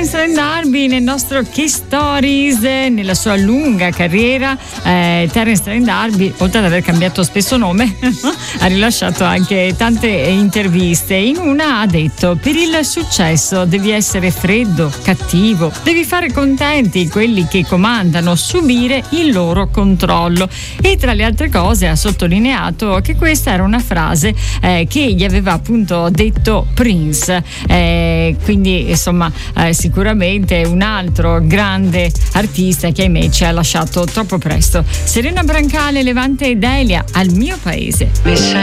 Terence D'Arby nel nostro Key Stories. Nella sua lunga carriera Terence D'Arby, oltre ad aver cambiato spesso nome, ha rilasciato anche tante interviste. In una ha detto: per il successo devi essere freddo, cattivo, devi fare contenti quelli che comandano, subire il loro controllo. E tra le altre cose ha sottolineato che questa era una frase che gli aveva appunto detto Prince, quindi insomma sicuramente un altro grande artista che ahimè ci ha lasciato troppo presto. Serena Brancale, Levante e Delia, Al mio paese.